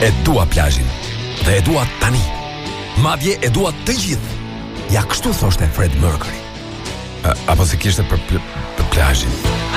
E dua plazhin. Dhe e dua tani. Madje e dua të gjithë. Ja kështu thoshte Fred Mercury. Apo se kishte për plazhin.